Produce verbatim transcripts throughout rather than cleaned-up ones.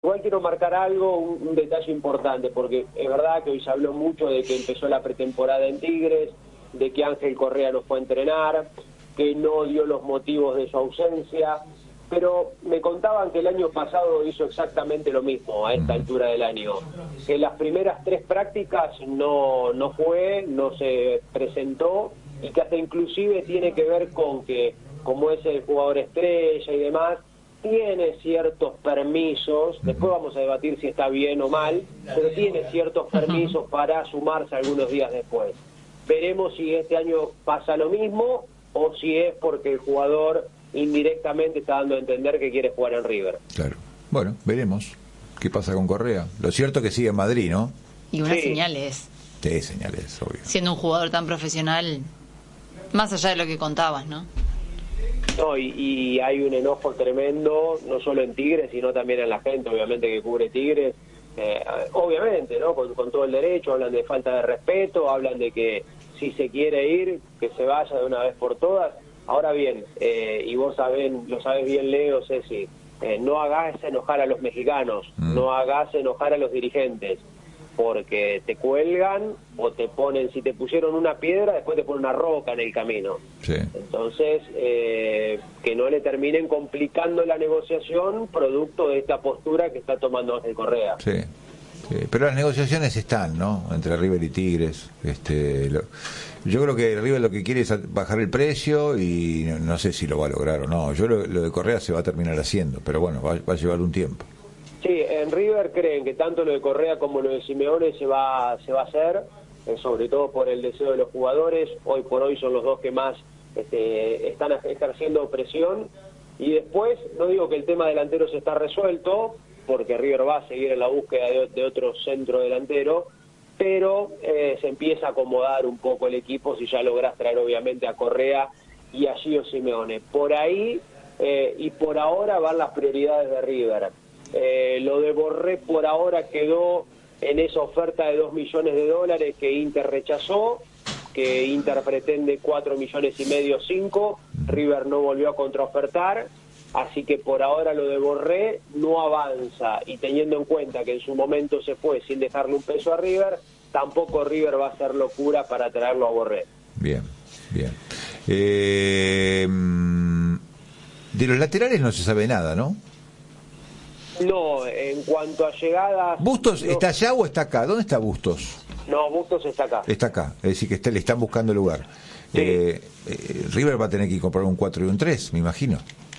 Igual quiero marcar algo, un, un detalle importante, porque es verdad que hoy se habló mucho de que empezó la pretemporada en Tigres, de que Ángel Correa no fue a entrenar, que no dio los motivos de su ausencia, pero me contaban que el año pasado hizo exactamente lo mismo a esta altura del año, que las primeras tres prácticas no, no fue, no se presentó, y que hasta inclusive tiene que ver con que, como es el jugador estrella y demás, tiene ciertos permisos, después vamos a debatir si está bien o mal, pero tiene ciertos permisos para sumarse algunos días después. Veremos si este año pasa lo mismo o si es porque el jugador indirectamente está dando a entender que quiere jugar en River. Claro. Bueno, veremos qué pasa con Correa. Lo cierto es que sigue en Madrid, ¿no? Y una Sí. señal es, Sí, señales, obvio. siendo un jugador tan profesional, más allá de lo que contabas, ¿no? No, y, y hay un enojo tremendo, no solo en Tigres, sino también en la gente, obviamente, que cubre Tigres. Eh, obviamente, ¿no? Con, con todo el derecho, hablan de falta de respeto, hablan de que si se quiere ir, que se vaya de una vez por todas. Ahora bien, eh, y vos saben, lo sabes bien, Leo, Ceci, eh, no hagas enojar a los mexicanos, mm. no hagas enojar a los dirigentes, porque te cuelgan o te ponen, si te pusieron una piedra, después te ponen una roca en el camino. Sí. Entonces, eh, que no le terminen complicando la negociación producto de esta postura que está tomando Ángel Correa. Sí. Sí, pero las negociaciones están, ¿no? Entre River y Tigres. Este, lo, yo creo que River lo que quiere es bajar el precio y no, no sé si lo va a lograr o no. Yo lo, lo de Correa se va a terminar haciendo, pero bueno, va, va a llevar un tiempo. Sí, en River creen que tanto lo de Correa como lo de Simeone se va, se va a hacer, eh, sobre todo por el deseo de los jugadores. Hoy por hoy son los dos que más este, están ejerciendo presión. Y después, no digo que el tema delanteros está resuelto, porque River va a seguir en la búsqueda de, de otro centro delantero, pero eh, se empieza a acomodar un poco el equipo si ya lográs traer obviamente a Correa y a Gio Simeone. Por ahí eh, y por ahora van las prioridades de River. Eh, lo de Borré por ahora quedó en esa oferta de dos millones de dólares que Inter rechazó, que Inter pretende cuatro millones y medio, cinco, River no volvió a contraofertar, así que por ahora lo de Borré no avanza, y teniendo en cuenta que en su momento se fue sin dejarle un peso a River, tampoco River va a hacer locura para traerlo a Borré. Bien, bien. Eh, de los laterales no se sabe nada, ¿no? No, en cuanto a llegadas... ¿Bustos no, está allá o está acá? ¿Dónde está Bustos? No, Bustos está acá. Está acá, es decir que está, le están buscando lugar. Sí. Eh, eh, River va a tener que comprar un cuatro y un tres, me imagino.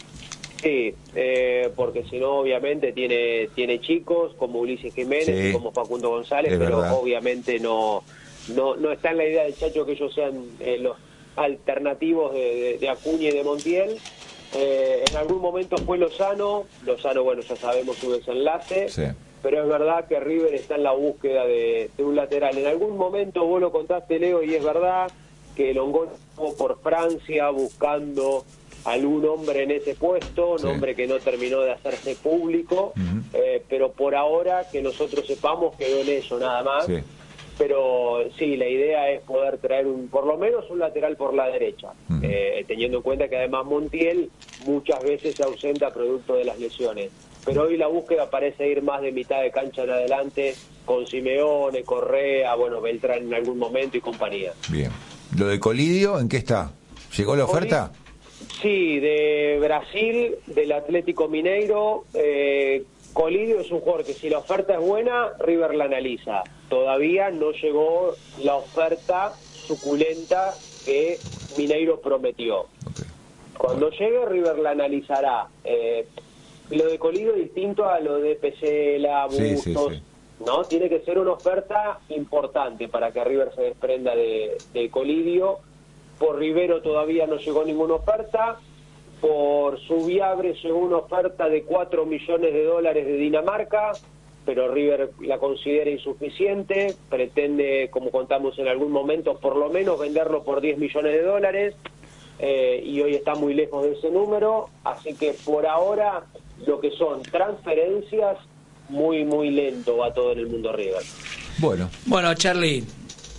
Sí, eh, porque si no, obviamente tiene tiene chicos como Ulises Jiménez Sí, y como Facundo González, es pero verdad. obviamente no, no no está en la idea del Chacho que ellos sean eh, los alternativos de, de, de Acuña y de Montiel. Eh, en algún momento fue Lozano, Lozano, bueno, ya sabemos su desenlace, Sí. pero es verdad que River está en la búsqueda de, de un lateral. En algún momento vos lo contaste, Leo, y es verdad que Longoria estuvo por Francia buscando algún hombre en ese puesto, Sí. nombre que no terminó de hacerse público, Uh-huh. eh, pero por ahora que nosotros sepamos quedó en eso nada más. Sí. Pero sí, la idea es poder traer un, por lo menos un lateral por la derecha, Uh-huh. eh, teniendo en cuenta que además Montiel muchas veces se ausenta producto de las lesiones. Pero hoy la búsqueda parece ir más de mitad de cancha en adelante, con Simeone, Correa, bueno, Beltrán en algún momento y compañía. Bien. ¿Lo de Colidio en qué está? ¿Llegó la oferta? Sí, de Brasil, del Atlético Mineiro. eh, Colidio es un jugador que si la oferta es buena, River la analiza. Todavía no llegó la oferta suculenta que Mineiro prometió. Okay. Cuando llegue, River la analizará. Eh, lo de Colidio es distinto a lo de Pesela, Sí, sí, Bustos, sí. ¿no? Tiene que ser una oferta importante para que River se desprenda de, de Colidio. Por Rivero todavía no llegó ninguna oferta. Por Subiabre llegó una oferta de cuatro millones de dólares de Dinamarca, pero River la considera insuficiente. Pretende, como contamos en algún momento, por lo menos venderlo por diez millones de dólares. Eh, y hoy está muy lejos de ese número. Así que por ahora, lo que son transferencias, muy, muy lento va todo en el mundo River. Bueno. Bueno, Charlie,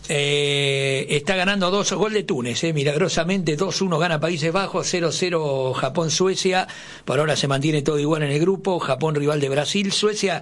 Eh, está ganando dos, gol de Túnez, eh, milagrosamente dos uno gana Países Bajos, cero cero Japón-Suecia, por ahora se mantiene todo igual en el grupo, Japón rival de Brasil, Suecia